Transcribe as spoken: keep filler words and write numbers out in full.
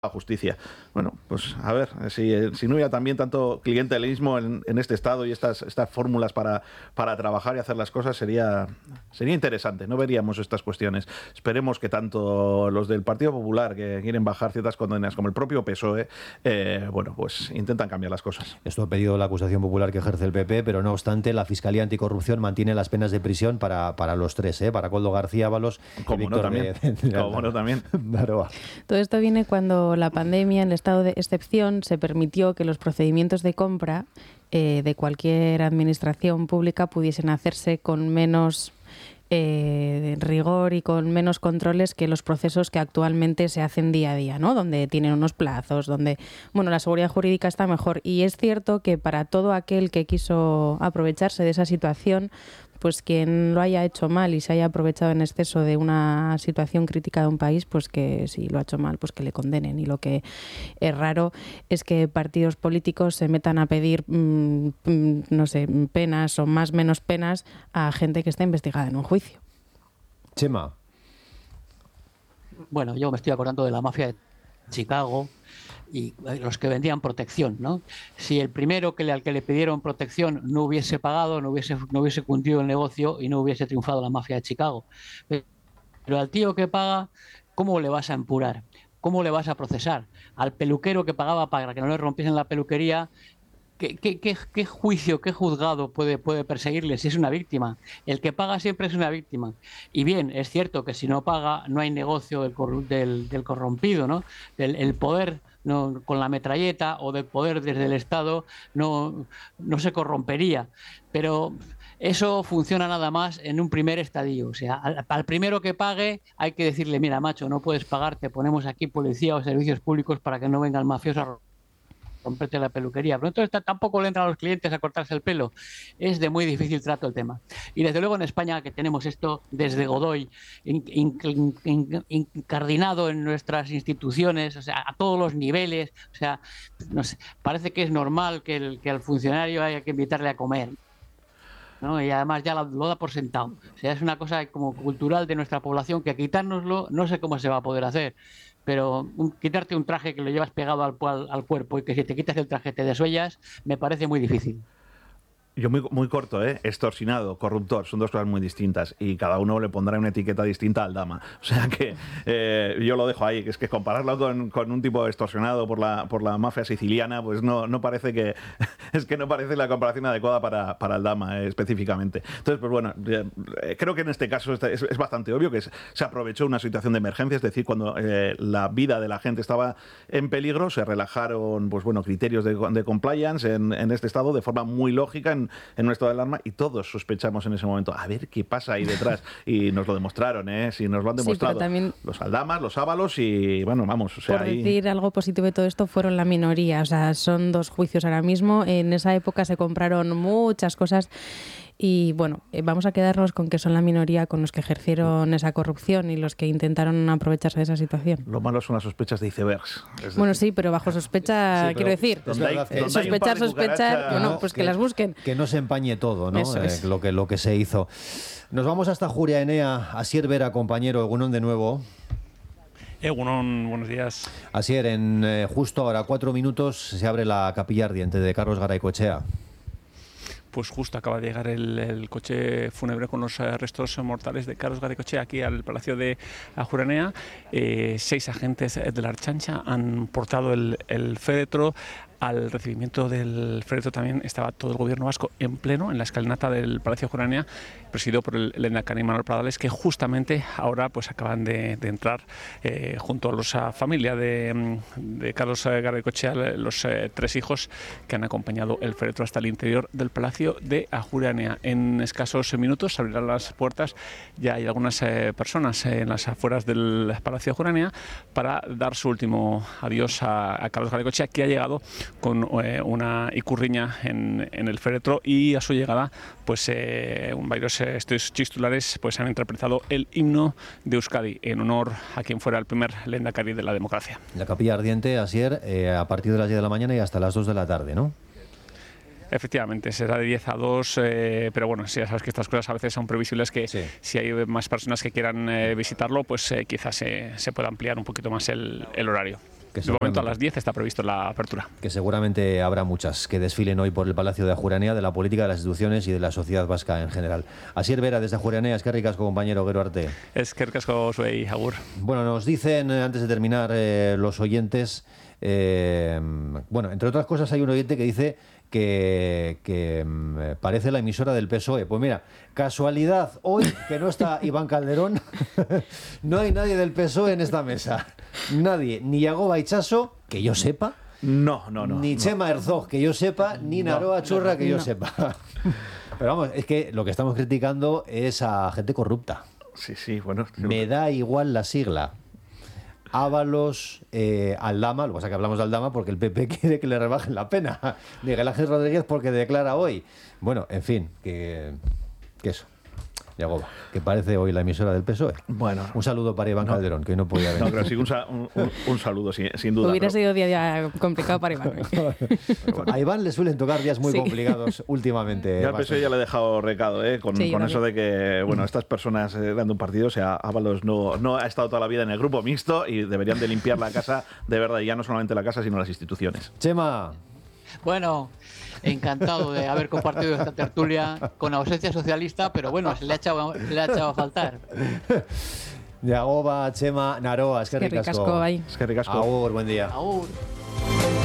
la justicia. Bueno, pues a ver, si, si no hubiera también tanto clientelismo en, en este estado y estas, estas fórmulas para, para trabajar y hacer las cosas, sería, sería interesante. No veríamos estas cuestiones. Esperemos que tanto los del Partido Popular, que quieren bajar ciertas condenas, como el propio P S O E, eh, bueno, pues intentan cambiar las cosas. Esto ha pedido la acusación popular que ejerce el P P, pero no obstante, la Fiscalía Anticorrupción mantiene las penas de prisión para, para los tres, ¿eh? Para Koldo García Ábalos y Víctor no también. de, de, de Como no también. Daroa. Todo esto viene cuando la pandemia, en el estado de excepción, se permitió que los procedimientos de compra eh, de cualquier administración pública pudiesen hacerse con menos eh, rigor y con menos controles que los procesos que actualmente se hacen día a día, ¿no? Donde tienen unos plazos, donde, bueno, la seguridad jurídica está mejor. Y es cierto que para todo aquel que quiso aprovecharse de esa situación, pues quien lo haya hecho mal y se haya aprovechado en exceso de una situación crítica de un país, pues que si lo ha hecho mal, pues que le condenen. Y lo que es raro es que partidos políticos se metan a pedir, mmm, no sé, penas o más menos penas a gente que está investigada en un juicio. Chema. Bueno, yo me estoy acordando de la mafia de Chicago y los que vendían protección, ¿no? Si el primero que le, al que le pidieron protección no hubiese pagado, no hubiese, no hubiese cundido el negocio y no hubiese triunfado la mafia de Chicago. Pero al tío que paga, ¿cómo le vas a empurar? ¿Cómo le vas a procesar? Al peluquero que pagaba para que no le rompiesen la peluquería, ¿qué, qué, qué, qué juicio, qué juzgado puede, puede perseguirle si es una víctima? El que paga siempre es una víctima. Y bien, es cierto que si no paga no hay negocio del, del, del corrompido, ¿no? El, el poder no, con la metralleta o del poder desde el Estado no, no se corrompería. Pero eso funciona nada más en un primer estadio. O sea, al, al primero que pague hay que decirle, mira, macho, no puedes pagar, te ponemos aquí policía o servicios públicos para que no venga el mafioso a romperte la peluquería. Pero entonces tampoco le entran a los clientes a cortarse el pelo. Es de muy difícil trato el tema. Y desde luego en España, que tenemos esto desde Godoy in, in, in, incardinado en nuestras instituciones, o sea, a todos los niveles, o sea, no sé, parece que es normal que, el, que al funcionario haya que invitarle a comer, ¿no? Y además ya lo, lo da por sentado. O sea, es una cosa como cultural de nuestra población que quitárnoslo no sé cómo se va a poder hacer. Pero un, quitarte un traje que lo llevas pegado al, al, al cuerpo y que si te quitas el traje te desuellas, me parece muy difícil. Yo muy, muy corto, ¿eh? Extorsionado, corruptor, son dos cosas muy distintas y cada uno le pondrá una etiqueta distinta al dama. O sea que eh, yo lo dejo ahí, que es que compararlo con, con un tipo extorsionado por la, por la mafia siciliana, pues no, no parece que es que no parece la comparación adecuada para, para el dama eh, específicamente. Entonces, pues bueno, eh, creo que en este caso es, es bastante obvio que es, se aprovechó una situación de emergencia, es decir, cuando eh, la vida de la gente estaba en peligro, se relajaron, pues bueno, criterios de, de compliance en, en este estado de forma muy lógica en, en nuestro de alarma y todos sospechamos en ese momento a ver qué pasa ahí detrás y nos lo demostraron, ¿eh? Sí, nos lo han demostrado. Sí, también, los Aldamas, los Ábalos y bueno, vamos, o sea, por ahí... decir algo positivo de todo esto, fueron la minoría, o sea, son dos juicios ahora mismo. En esa época se compraron muchas cosas y bueno, vamos a quedarnos con que son la minoría con los que ejercieron esa corrupción y los que intentaron aprovecharse de esa situación. Lo malo son las sospechas de icebergs. Es bueno, decir, sí, pero bajo sospecha, sí, quiero decir, hay, sospechar, sospechar, bueno, pues que, que las busquen. Que no se empañe todo, ¿no? Eso es. Eh, lo, que, lo que se hizo. Nos vamos hasta Ajuria Enea. Asier Vera, compañero, Egunon de nuevo. Egunon, buenos días. Asier, en eh, justo ahora cuatro minutos se abre la capilla ardiente de Carlos Garaycochea. Pues justo acaba de llegar el, el coche fúnebre con los eh, restos mortales de Carlos Garaycochea aquí al Palacio de Ajuria Enea. Eh, seis agentes de la Ertzaintza han portado el, el féretro. Al recibimiento del féretro también estaba todo el gobierno vasco en pleno en la escalinata del Palacio de Ajuria Enea, presidido por el lehendakari Manuel Pradales, que justamente ahora pues acaban de, de entrar eh, junto a la familia de, de Carlos Garaycochea, los eh, tres hijos que han acompañado el féretro hasta el interior del Palacio de Ajuria Enea. En escasos minutos se abrirán las puertas, ya hay algunas eh, personas en las afueras del Palacio de Ajuria Enea para dar su último adiós a, a Carlos Garaycochea, que ha llegado con eh, una icurriña en, en el féretro, y a su llegada pues eh, varios eh, estos titulares pues han interpretado el himno de Euskadi en honor a quien fuera el primer lehendakari de la democracia. La capilla ardiente, Asier, eh, a partir de las diez de la mañana y hasta las dos de la tarde, ¿no? Efectivamente, será de diez a dos, eh, pero bueno, ya sabes que estas cosas a veces son previsibles, que sí. Si hay más personas que quieran eh, visitarlo, pues eh, quizás se, se pueda ampliar un poquito más el, el horario. Que de momento a las diez está previsto la apertura. Que seguramente habrá muchas que desfilen hoy por el Palacio de Ajuranea, de la política, de las instituciones y de la sociedad vasca en general. Asier Vera, desde Ajuranea, es que ricasco, compañero Gero Arte. Es que ricasco, soy Agur. Bueno, nos dicen, antes de terminar, eh, los oyentes, eh, bueno, entre otras cosas hay un oyente que dice que, que mm, parece la emisora del P S O E. Pues mira, casualidad, hoy que no está Iván Calderón, no hay nadie del P S O E en esta mesa. Nadie, ni Yagoba Itxaso, que yo sepa, No, no, no. ni no. Chema Herzog, que yo sepa, ni Naroa Churra, que yo no. sepa. Pero vamos, es que lo que estamos criticando es a gente corrupta. Sí, sí, bueno. Me da igual la sigla. Ábalos, eh, Aldama, lo que pasa es que hablamos de Aldama porque el P P quiere que le rebajen la pena. Miguel Ángel Rodríguez porque declara hoy. Bueno, en fin, que, que eso. Yagoba, que parece hoy la emisora del P S O E. Bueno. Un saludo para Iván No. Calderón, que hoy no podía venir. No, pero sí, un, sa- un, un- un saludo, sin, sin duda. Hubiera pero- sido día, día complicado para Iván. A Iván le suelen tocar días muy Sí. complicados últimamente. Ya al P S O E ya le he dejado recado, ¿eh? Con, Sí, yo con eso de también. que, bueno, estas personas eh, dando un partido, o sea, Ábalos no, no ha estado toda la vida en el grupo mixto y deberían de limpiar la casa de verdad, y ya no solamente la casa, sino las instituciones. Chema, Bueno, encantado de haber compartido esta tertulia con ausencia socialista, pero bueno, se le ha echado, se le ha echado a faltar. Yagoba, Chema, Naroa, es que Que ricasco. ricasco, bai. Es que ricasco. Agur, buen día. Agur.